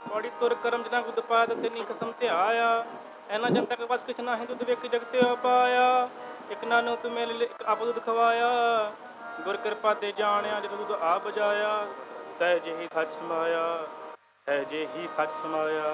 ਪੌੜੀ ਤੁਰ ਕਰਮ ਜਨਾ ਗੁਦ ਪਾਤ ਤੇਨੀ ਕਸਮ ਧਿਆਇਆ। ਐਨਾ ਜਨਤਕ ਬਸ ਕਿਛ ਨਾਹੀਂ ਦੁੱਧ ਵੇਖ ਜਗਤ ਪਾਇਆ। ਇੱਕ ਨਾਨੋ ਤੁ ਮਿਲ ਇੱਕ ਆਪ ਦੁੱਧ ਖਵਾਇਆ। ਗੁਰ ਕਿਰਪਾ ਤੇ ਜਾਣਿਆ ਜਦੋਂ ਦੁੱਧ ਆ ਬਜਾਇਆ। ਸਹਿਜੇ ਹੀ ਸੱਚ ਸਮਾਇਆ, ਸਹਿਜੇ ਹੀ ਸੱਚ ਸਮਾਇਆ।